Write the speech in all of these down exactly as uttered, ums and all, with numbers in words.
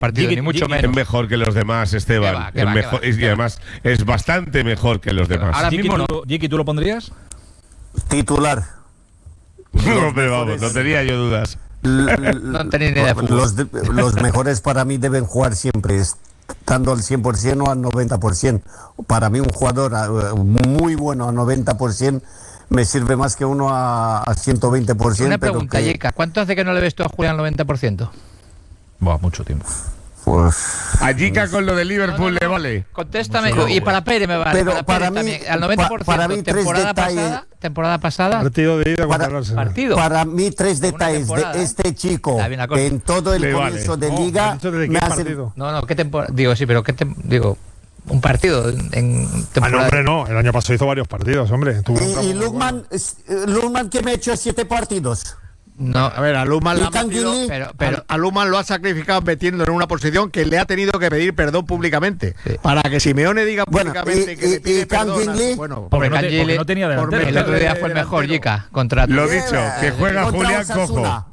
partido, Jiki, ni mucho Jiki, menos. Es mejor que los demás, Esteban. ¿Qué va, qué es va, mejor, qué va, y qué además es bastante mejor que los demás. Ahora Jiki, mismo no. ¿tú, Jiki, ¿tú lo pondrías? Titular. No, pero vamos, no tenía yo dudas. L- l- No tenía ni idea de fútbol. los, de- los mejores para mí deben jugar siempre, estando al cien por ciento o al noventa por ciento. Para mí un jugador uh, muy bueno a noventa por ciento me sirve más que uno a, a ciento veinte por ciento. Una pregunta, pero que, Yeka, ¿cuánto hace que no le ves tú a Julián al noventa por ciento? Buah, mucho tiempo. pues, A Jica con lo de Liverpool le vale. Contéstame. Mucho, y para Pérez me vale. Pero para, para Pérez mí- también, al noventa por ciento. pa- para mí tres temporada detalles- pasada, temporada pasada, Partido de ida contra Para- el Arsenal. partido. para mí tres Una detalles temporada, de ¿eh? este chico Está bien la cosa. en todo el Le vale. comienzo de No, me liga has dicho desde me qué hace- partido. No, no, ¿qué temporada? Digo, sí, pero ¿qué tem- digo? Un partido en en Ah, no, temporada. hombre, no. El año pasado hizo varios partidos, hombre. Tuvo un campo Y, y muy Lukman, es- eh, Lukman que me ha hecho siete partidos. No, A ver, a Luman, ¿Y la ha metido- Canguilí? pero, pero a, a Luman lo ha sacrificado metiendo en una posición que le ha tenido que pedir perdón públicamente. Sí. Para que Simeone diga Bueno, públicamente y- que le y- pide y perdón. a- Canguilí. Bueno, Porque no, te- Cangeli- porque no tenía delantero. el otro día fue el mejor, delantero. Yeka, contra tu, Lo dicho, que juega Contra Julián Osasuna. Cojo.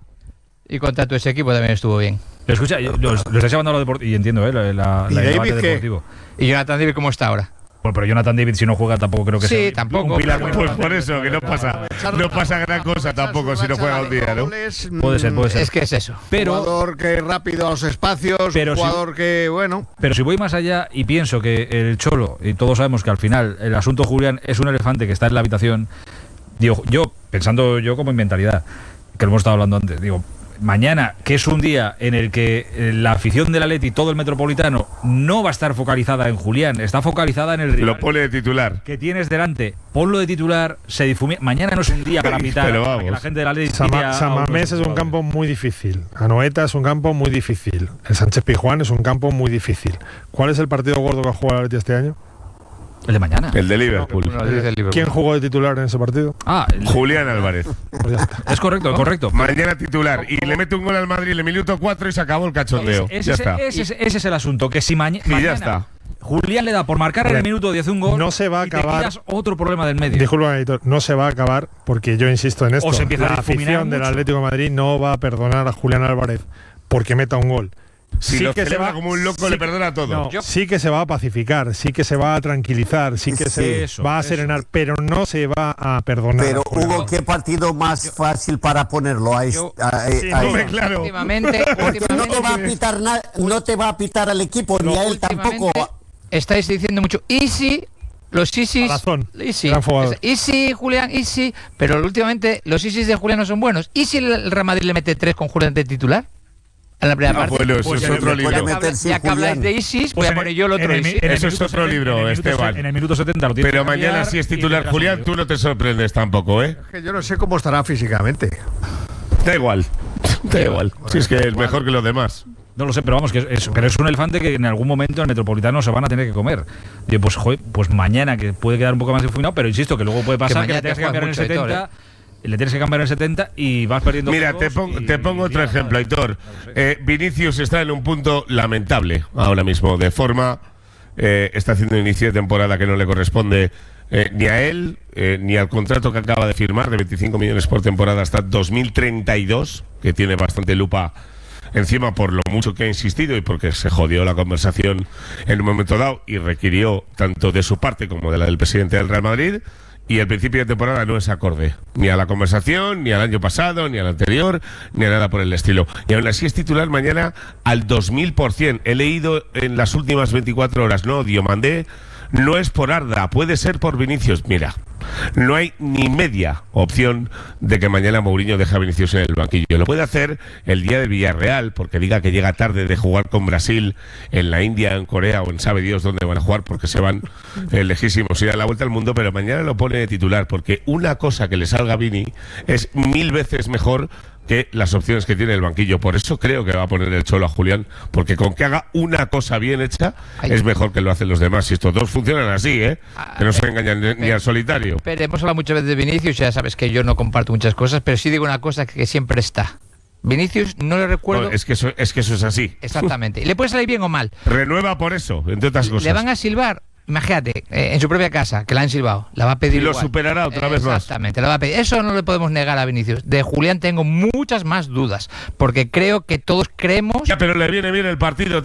y contra tu ese equipo también estuvo bien. Pero escucha, yo- lo, lo estáis llevando a lo deportivo, y entiendo, ¿eh? La, la, ¿Y la- el David debate qué? deportivo. ¿Y Jonathan David cómo está ahora? Bueno, pero Jonathan David, si no juega, tampoco creo que Sí, sea un- tampoco, un pilar pero muy Pues importante. por eso, que no pasa, no pasa gran cosa tampoco si no juega un día, ¿no? Puede ser, puede ser. Es que es eso. Pero, jugador que rápido a los espacios, Pero si- jugador que, bueno. pero si voy más allá y pienso que el Cholo, y todos sabemos que al final el asunto Julián es un elefante que está en la habitación, digo, yo, pensando yo como en mentalidad, que lo hemos estado hablando antes, digo, mañana, que es un día en el que eh, la afición del Atleti, todo el Metropolitano, no va a estar focalizada en Julián, está focalizada en el rival Lo pone de titular. que tienes delante, ponlo de titular, se difumina. Mañana no es un día para pitar, Pero para vamos. que la gente del Atleti Sama- tire a- a Samamés unos es un jugadores. campo muy difícil. Anoeta es un campo muy difícil. El Sánchez Pizjuán es un campo muy difícil. ¿Cuál es el partido gordo que ha jugado el Atleti este año? El de mañana. El de Liverpool. Uno dice el Liverpool. ¿Quién jugó de titular en ese partido? Ah, el- Julián Álvarez. Pues ya está. es correcto, correcto. Mañana titular. Y le mete un gol al Madrid en el minuto cuatro y se acabó el cachondeo. Ese, Ya ese- está. ese- ese- ese es el asunto, que si maña- Y ya mañana está. Julián le da por marcar en el minuto diez un gol, No se va a y te acabar- quitas otro problema del medio. Disculpa, editor, no se va a acabar porque yo insisto en esto. O se empieza a La difuminar afición del mucho. Atlético de Madrid no va a perdonar a Julián Álvarez porque meta un gol. Si lo celebra como un loco, le perdona todo. No, Yo- sí que se va a pacificar, sí que se va a tranquilizar, sí que Sí, se eso, va a eso. serenar, pero no se va a perdonar. Pero a Julián. Hugo, ¿qué partido más fácil para ponerlo? A, Yo- a- a- Sí, a- Hombre, claro. Últimamente, Porque no te va a últimamente, pitar na- no te va a pitar al equipo ni a él tampoco. últimamente estáis diciendo mucho easy. Los isis, Palazón, easy, gran jugador. easy, Julián, easy, pero últimamente los isis de Julián no son buenos. ¿Y si el Real Madrid le mete tres con Julián de titular? A la primera Ah, parte. bueno, eso Pues es ya otro le libro. puede Ya que, meter habla- sin ya que habláis Julián. de isis, voy Pues a en poner yo el otro en el, isis. en el Eso es minuto otro setenta, libro, en el minuto Esteban. se- En el minuto setenta lo tienes Pero que mañana cambiar si es y le titular das un Julián, lío. tú no te sorprendes tampoco, ¿eh? Que yo no sé cómo estará físicamente. Da igual. Da igual. Si es que es mejor que los demás. No lo sé, pero vamos, que es, es- pero es un elefante que en algún momento en el Metropolitano se van a tener que comer. Digo, pues, joder, pues mañana, que puede quedar un poco más difuminado, pero insisto que luego puede pasar que, mañana le tienes te que cambiar en el juegas mucho, setenta, le tienes que cambiar en el setenta y vas perdiendo. Mira, juegos te pongo, y- te pongo otro mira, ejemplo, ¿sabes? Aitor. Eh, Vinicius está en un punto lamentable ahora mismo, de forma. Eh, está haciendo un inicio de temporada que no le corresponde eh, ni a él, eh, ni al contrato que acaba de firmar de veinticinco millones por temporada hasta dos mil treinta y dos, que tiene bastante lupa encima por lo mucho que ha insistido y porque se jodió la conversación en un momento dado y requirió tanto de su parte como de la del presidente del Real Madrid. Y el principio de temporada no es acorde ni a la conversación, ni al año pasado, ni al anterior, ni a nada por el estilo. Y aún así es titular mañana al dos mil por ciento. He leído en las últimas veinticuatro horas, no, Diomandé, no es por Arda, puede ser por Vinicius. Mira, no hay ni media opción de que mañana Mourinho deje a Vinicius en el banquillo. Lo puede hacer el día del Villarreal, porque diga que llega tarde de jugar con Brasil en la India, en Corea o en sabe Dios dónde van a jugar, porque se van eh, lejísimos y dan la vuelta al mundo, pero mañana lo pone de titular, porque una cosa que le salga a Vini es mil veces mejor que las opciones que tiene el banquillo. Por eso creo que va a poner el Cholo a Julián, porque con que haga una cosa bien hecha Ay. es mejor que lo hacen los demás. Y estos dos funcionan así, ¿eh? Que no se engañan ni- ni al solitario. Pero hemos hablado muchas veces de Vinicius, ya sabes que yo no comparto muchas cosas, pero sí digo una cosa que siempre está. Vinicius no le recuerdo No, es, que eso, es que eso es así. exactamente. Le puede salir bien o mal. Renueva por eso, entre otras cosas. Le van a silbar, imagínate, eh, en su propia casa, que la han silbado, la va a pedir Y lo igual. superará otra vez más. Exactamente, la va a pedir. Eso no le podemos negar a Vinicius. De Julián tengo muchas más dudas, porque creo que todos creemos... Ya, pero le viene bien el partido